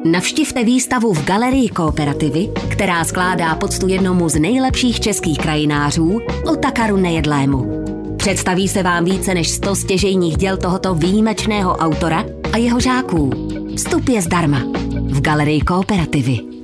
Navštivte výstavu v Galerii Kooperativy, která skládá poctu jednomu z nejlepších českých krajinářů, Otakaru Nejedlému. Představí se vám více než 100 stěžejních děl tohoto výjimečného autora a jeho žáků. Vstup je zdarma v Galerii Kooperativy.